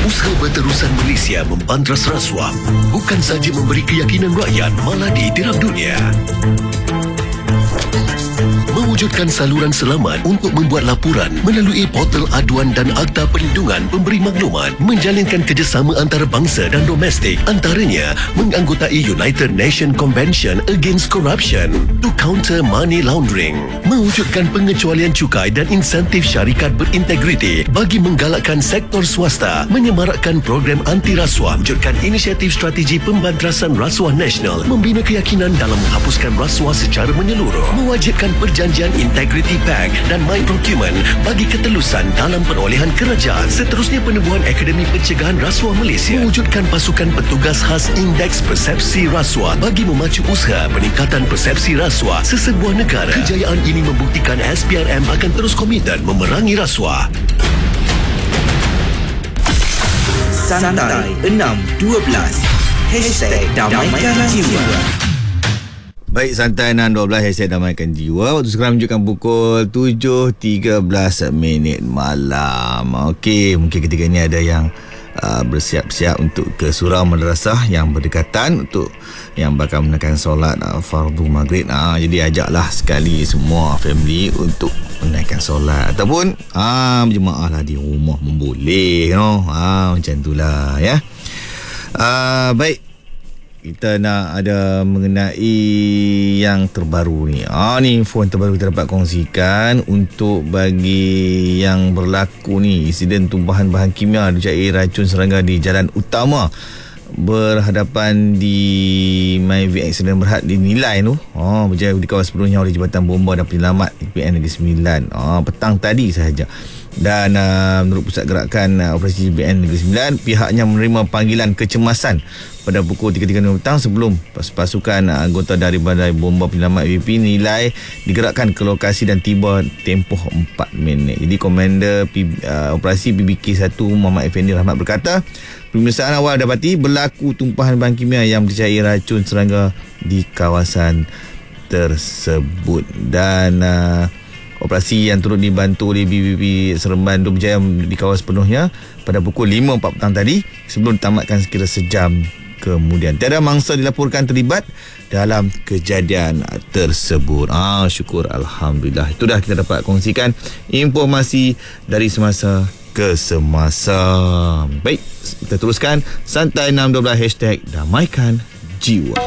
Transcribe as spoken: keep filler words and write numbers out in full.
Usaha Berterusan Malaysia membantras rasuah bukan sahaja memberi keyakinan rakyat, malah ditiram dunia. Mewujudkan saluran selamat untuk membuat laporan melalui portal aduan dan Akta Perlindungan Pemberi Maklumat, menjalinkan kerjasama antarabangsa dan domestik, antaranya menganggotai United Nations Convention Against Corruption to counter money laundering, mewujudkan pengecualian cukai dan insentif syarikat berintegriti bagi menggalakkan sektor swasta, menyemarakkan program anti rasuah, wujudkan inisiatif strategi pembantrasan rasuah nasional, membina keyakinan dalam menghapuskan rasuah secara menyeluruh, mewajibkan perjanjian Integrity Pact dan My Procurement bagi ketelusan dalam perolehan kerajaan. Seterusnya, penubuhan Akademi Pencegahan Rasuah Malaysia, mewujudkan pasukan petugas khas Indeks Persepsi Rasuah bagi memacu usaha peningkatan persepsi rasuah sesebuah negara. Kejayaan ini membuktikan S P R M akan terus komited memerangi rasuah. Santai enam dua belas Hashtag Damaikan Jiwa. Baik, Santai enam dua belas Hashtag Damaikan Jiwa. Waktu sekarang menunjukkan pukul tujuh tiga belas minit malam. Okey, mungkin ketika ini ada yang uh, bersiap-siap untuk ke surau madrasah yang berdekatan, untuk yang bakal menaikkan solat uh, fardu maghrib. uh, Jadi ajaklah sekali semua family untuk menaikkan solat, ataupun uh, berjemaah lah di rumah pun boleh, you know? uh, Macam itulah ya. uh, Baik, kita nak ada mengenai yang terbaru ni. Ah ni info yang terbaru kita dapat kongsikan untuk bagi yang berlaku ni insiden tumpahan bahan kimia dicair racun serangga di jalan utama berhadapan di Myvi Accident Berhad dinilai tu oh, berjaya dikawal sepenuhnya oleh Jabatan Bomba dan Penyelamat P N Negeri Sembilan oh, petang tadi sahaja. Dan uh, menurut Pusat Gerakan uh, Operasi P N Negeri Sembilan, pihaknya menerima panggilan kecemasan pada pukul tiga tiga puluh petang sebelum pasukan uh, anggota dari Badai Bomba Penyelamat V P nilai digerakkan ke lokasi dan tiba tempoh empat minit. Jadi Komander P, uh, Operasi P B K satu Muhammad Effendi Rahmat berkata, pemeriksaan awal dapati berlaku tumpahan bahan kimia yang dicair racun serangga di kawasan tersebut. Dan uh, operasi yang turut dibantu oleh B B P Seremban Dua berjaya dikawal sepenuhnya pada pukul lima empat petang tadi sebelum ditamatkan sekira sejam kemudian. Tiada mangsa dilaporkan terlibat dalam kejadian tersebut. Ah, syukur, Alhamdulillah. Itu dah kita dapat kongsikan informasi dari semasa ke semasa. Baik, kita teruskan Santai enam dua belas Hashtag Damaikan Jiwa.